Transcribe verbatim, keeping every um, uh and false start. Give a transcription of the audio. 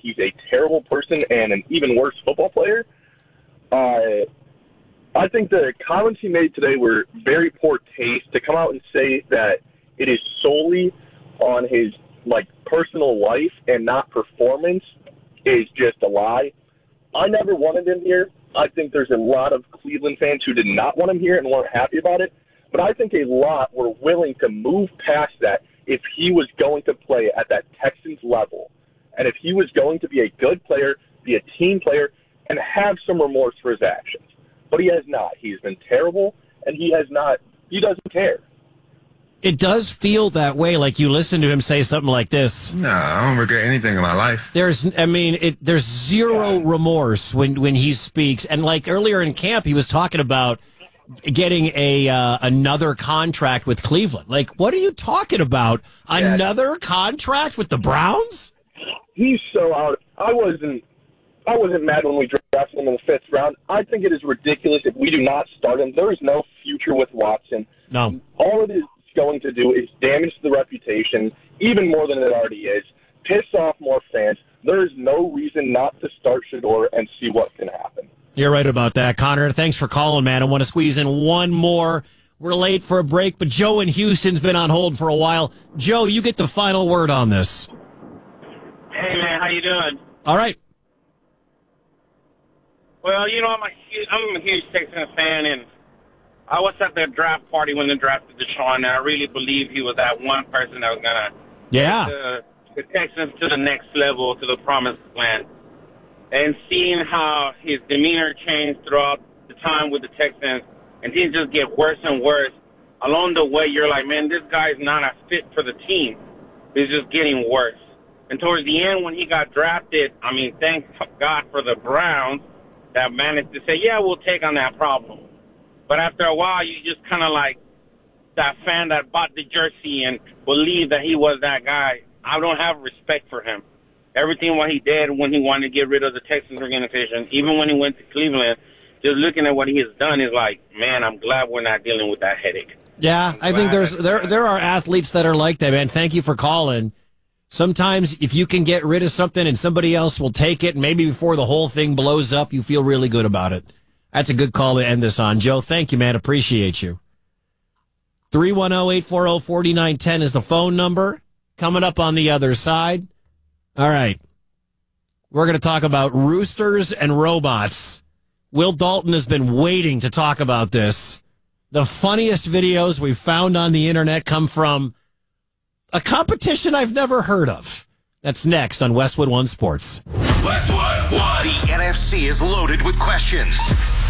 he's a terrible person and an even worse football player. Uh, I think the comments he made today were very poor taste. To come out and say that it is solely on his like personal life and not performance is just a lie. I never wanted him here. I think there's a lot of Cleveland fans who did not want him here and weren't happy about it. But I think a lot were willing to move past that if he was going to play at that Texans level. And if he was going to be a good player, be a team player, and have some remorse for his actions. But he has not. He's been terrible, and he has not. He doesn't care. It does feel that way, like you listen to him say something like this. No, I don't regret anything in my life. There's, I mean, it, there's zero remorse when, when he speaks. And like earlier in camp, he was talking about getting a uh, another contract with Cleveland. Like, what are you talking about? Yeah. Another contract with the Browns? He's so out. I wasn't. I wasn't mad when we drafted him in the fifth round. I think it is ridiculous if we do not start him. There is no future with Watson. No. All it is going to do is damage the reputation even more than it already is, piss off more fans. There is no reason not to start Shedeur and see what can happen. You're right about that, Connor. Thanks for calling, man. I want to squeeze in one more. We're late for a break, but Joe in Houston's been on hold for a while. Joe, you get the final word on this. Hey, man, how you doing? All right. Well, you know, I'm a huge, I'm a huge Texans fan, and I was at the draft party when they drafted Deshaun, and I really believe he was that one person that was going to yeah. take the, the Texans to the next level, to the promised land. And seeing how his demeanor changed throughout the time with the Texans, and he just get worse and worse. Along the way, you're like, man, this guy's not a fit for the team. He's just getting worse. And towards the end, when he got drafted, I mean, thank God for the Browns that managed to say, yeah, we'll take on that problem. But after a while, you just kind of like that fan that bought the jersey and believed that he was that guy. I don't have respect for him. Everything what he did when he wanted to get rid of the Texans organization, even when he went to Cleveland, just looking at what he has done is like, man, I'm glad we're not dealing with that headache. Yeah, I think there's there there are athletes that are like that, man. Thank you for calling. Sometimes if you can get rid of something and somebody else will take it, maybe before the whole thing blows up, you feel really good about it. That's a good call to end this on. Joe, thank you, man. Appreciate you. three one zero, eight four zero, four nine one zero is the phone number. Coming up on the other side. All right. We're going to talk about roosters and robots. Will Dalton has been waiting to talk about this. The funniest videos we've found on the internet come from a competition I've never heard of. That's next on Westwood One Sports. Westwood One. The N F C is loaded with questions.